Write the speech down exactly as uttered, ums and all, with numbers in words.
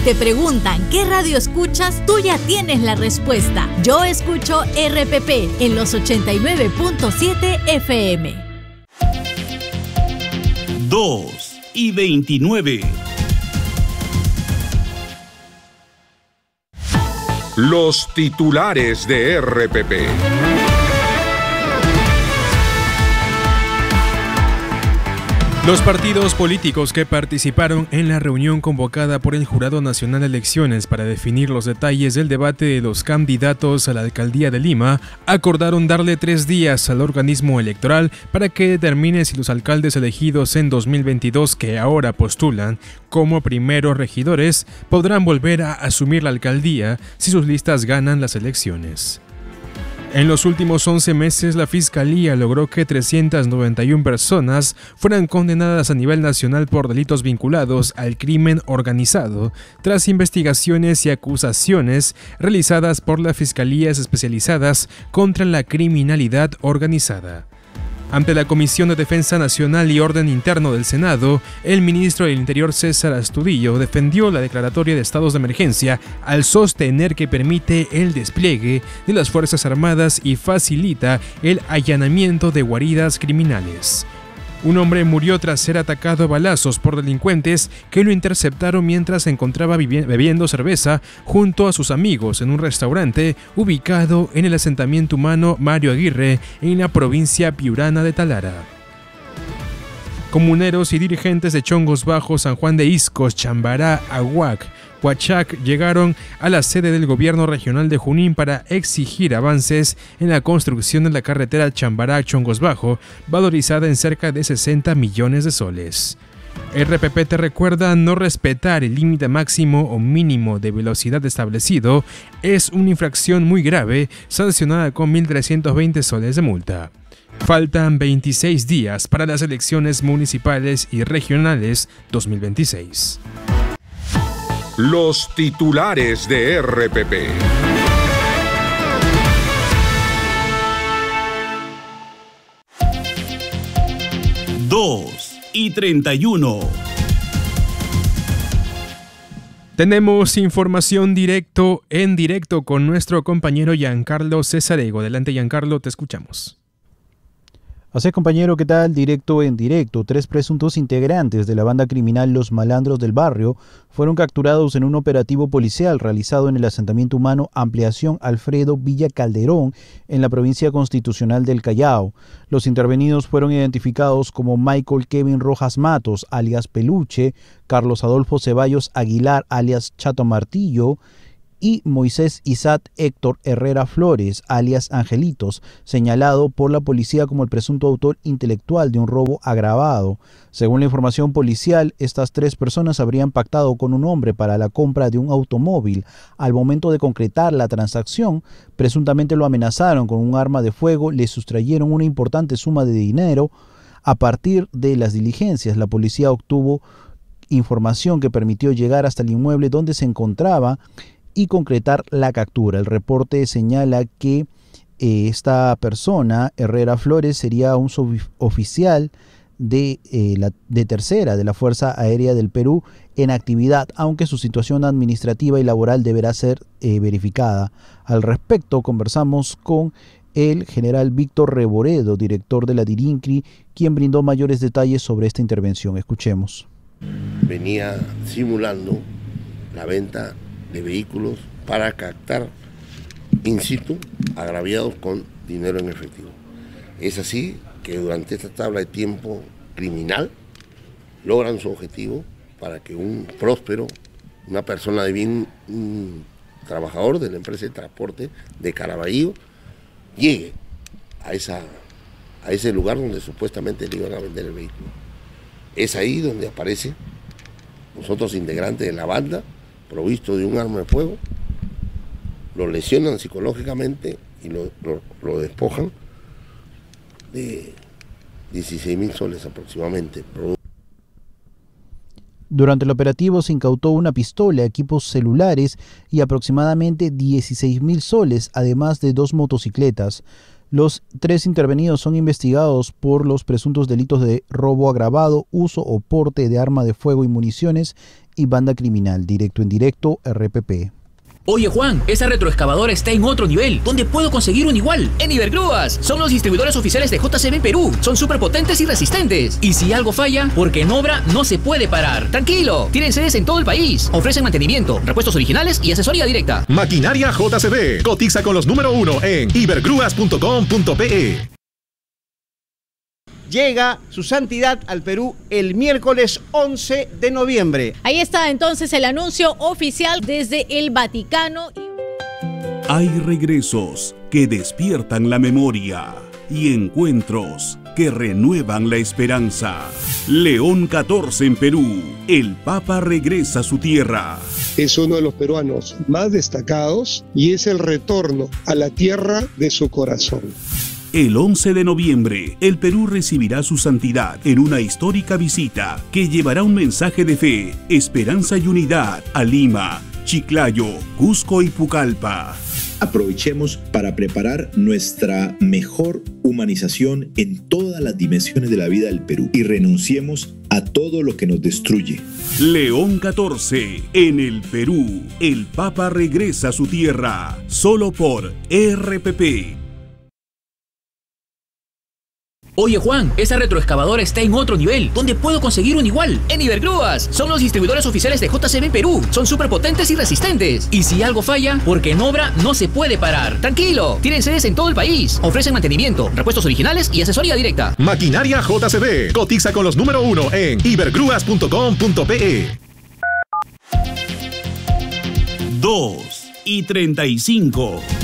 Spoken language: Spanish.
te preguntan qué radio escuchas, tú ya tienes la respuesta. Yo escucho R P P en los ochenta y nueve punto siete F M. dos y veintinueve. Los titulares de R P P. Los partidos políticos que participaron en la reunión convocada por el Jurado Nacional de Elecciones para definir los detalles del debate de los candidatos a la alcaldía de Lima acordaron darle tres días al organismo electoral para que determine si los alcaldes elegidos en dos mil veintidós que ahora postulan como primeros regidores podrán volver a asumir la alcaldía si sus listas ganan las elecciones. En los últimos once meses, la Fiscalía logró que trescientas noventa y una personas fueran condenadas a nivel nacional por delitos vinculados al crimen organizado, tras investigaciones y acusaciones realizadas por las Fiscalías especializadas contra la criminalidad organizada. Ante la Comisión de Defensa Nacional y Orden Interno del Senado, el ministro del Interior César Astudillo defendió la declaratoria de estados de emergencia al sostener que permite el despliegue de las Fuerzas Armadas y facilita el allanamiento de guaridas criminales. Un hombre murió tras ser atacado a balazos por delincuentes que lo interceptaron mientras se encontraba bebiendo cerveza junto a sus amigos en un restaurante ubicado en el asentamiento humano Mario Aguirre en la provincia piurana de Talara. Comuneros y dirigentes de Chongos Bajos, San Juan de Iscos, Chambará, Aguac, Huachac llegaron a la sede del gobierno regional de Junín para exigir avances en la construcción de la carretera Chambará-Chongos Bajo, valorizada en cerca de sesenta millones de soles. R P P te recuerda: no respetar el límite máximo o mínimo de velocidad establecido es una infracción muy grave, sancionada con mil trescientos veinte soles de multa. Faltan veintiséis días para las elecciones municipales y regionales dos mil veintiséis. Los titulares de R P P. dos y treinta y uno. Tenemos información directo en directo con nuestro compañero Giancarlo Cesarego. Adelante, Giancarlo, te escuchamos. Así es, compañero, ¿qué tal? Directo en directo. Tres presuntos integrantes de la banda criminal Los Malandros del Barrio fueron capturados en un operativo policial realizado en el asentamiento humano Ampliación Alfredo Villa Calderón, en la provincia constitucional del Callao. Los intervenidos fueron identificados como Michael Kevin Rojas Matos, alias Peluche, Carlos Adolfo Ceballos Aguilar, alias Chato Martillo, y Moisés Isaac Héctor Herrera Flores, alias Angelitos, señalado por la policía como el presunto autor intelectual de un robo agravado. Según la información policial, estas tres personas habrían pactado con un hombre para la compra de un automóvil. Al momento de concretar la transacción, presuntamente lo amenazaron con un arma de fuego, le sustrayeron una importante suma de dinero. A partir de las diligencias, la policía obtuvo información que permitió llegar hasta el inmueble donde se encontraba y concretar la captura. El reporte señala que eh, esta persona, Herrera Flores, sería un suboficial de, eh, la, de tercera de la Fuerza Aérea del Perú en actividad, aunque su situación administrativa y laboral deberá ser eh, verificada. Al respecto, conversamos con el general Víctor Reboredo, director de la DIRINCRI, quien brindó mayores detalles sobre esta intervención. Escuchemos. Venía simulando la venta de vehículos para captar in situ agraviados con dinero en efectivo. Es así que durante esta tabla de tiempo criminal logran su objetivo para que un próspero, una persona de bien, un trabajador de la empresa de transporte de Caraballo, llegue a, esa, a ese lugar donde supuestamente le iban a vender el vehículo. Es ahí donde aparecen los otros integrantes de la banda, provisto de un arma de fuego, lo lesionan psicológicamente y lo, lo, lo despojan de dieciséis mil soles aproximadamente. Durante el operativo se incautó una pistola, equipos celulares y aproximadamente dieciséis mil soles, además de dos motocicletas. Los tres intervenidos son investigados por los presuntos delitos de robo agravado, uso o porte de arma de fuego y municiones y banda criminal. Directo en directo, R P P. Oye Juan, esa retroexcavadora está en otro nivel. ¿Dónde puedo conseguir un igual? En Ibergrúas. Son los distribuidores oficiales de J C B Perú. Son súper potentes y resistentes. Y si algo falla, porque en obra no se puede parar. Tranquilo, tienen sedes en todo el país. Ofrecen mantenimiento, repuestos originales y asesoría directa. Maquinaria J C B. Cotiza con los número uno en ibergrúas punto com punto pe. Llega su santidad al Perú el miércoles once de noviembre. Ahí está entonces el anuncio oficial desde el Vaticano. Hay regresos que despiertan la memoria y encuentros que renuevan la esperanza. León catorce en Perú. El Papa regresa a su tierra. Es uno de los peruanos más destacados y es el retorno a la tierra de su corazón. El once de noviembre, el Perú recibirá a su santidad en una histórica visita que llevará un mensaje de fe, esperanza y unidad a Lima, Chiclayo, Cusco y Pucallpa. Aprovechemos para preparar nuestra mejor humanización en todas las dimensiones de la vida del Perú y renunciemos a todo lo que nos destruye. León catorce, en el Perú, el Papa regresa a su tierra, solo por R P P. Oye Juan, esa retroexcavadora está en otro nivel. ¿Dónde puedo conseguir un igual? En Ibergrúas. Son los distribuidores oficiales de J C B Perú. Son súper potentes y resistentes. Y si algo falla, porque en obra no se puede parar. Tranquilo, tienen sedes en todo el país. Ofrecen mantenimiento, repuestos originales y asesoría directa. Maquinaria J C B. Cotiza con los número uno en ibergrúas punto com punto pe. dos y treinta y cinco.